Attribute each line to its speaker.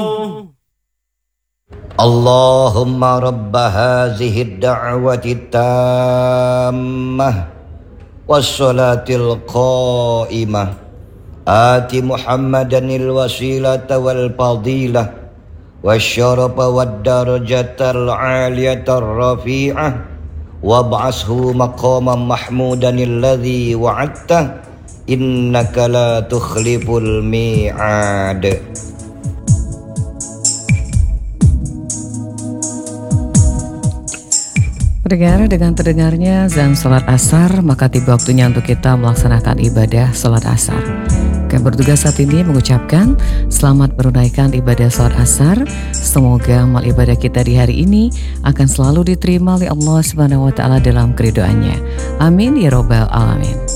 Speaker 1: Allahumma rabba hazihi ad-da'wati tammah wassalatil qa'imah ati Muhammadanil wasilata wal fadilah wasyarafa wad darajatal 'aliyatar rafi'ah wab'ashu maqaman mahmudanil ladzi wa'adta innaka la tukhliful mi'ad.
Speaker 2: Pendengar, dengan terdengarnya azan salat asar, maka tiba waktunya untuk kita melaksanakan ibadah salat asar. Kami bertugas saat ini mengucapkan selamat menunaikan ibadah salat asar. Semoga amal ibadah kita di hari ini akan selalu diterima oleh Allah Subhanahu wa taala dalam keridhaannya. Amin ya robbal alamin.